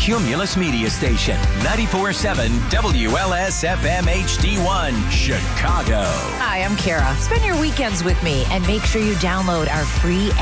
Cumulus Media Station. 94.7 WLS-FM HD1, Chicago. Hi, I'm Kara. Spend your weekends with me and make sure you download our free